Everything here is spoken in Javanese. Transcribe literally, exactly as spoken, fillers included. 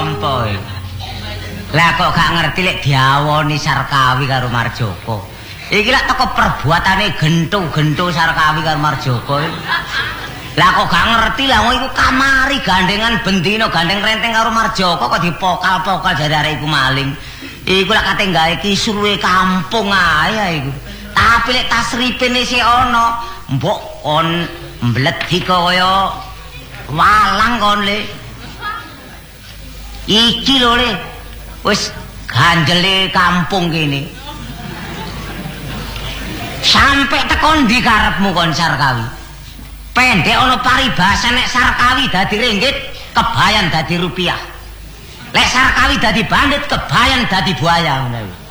tampa. Lah kok gak ngerti lek diawoni Sarkawi karo Marjoko. Iki lak teko perbuatane gentu-gentu Sarkawi karo Marjoko. Lah kok gak ngerti lah wong iku kamari gandengan bendina gandeng renteng karo Marjoko kok dipokal-pokal jare arek iku maling. Iku lak kate gawe kisruhe kampung ae iku. Tapi lek tasripene sik ana, mbok on mbledi kaya walang kon le. Iki lho le. Wis ganjele kampung kene. Sampai tekon ndi karepmu kon Sarkawi? Pendek ana paribasa nek Sarkawi dadi ringgit, kebayan dadi rupiah. Lek Sarkawi dadi bandit, kebayan dadi buaya ngono.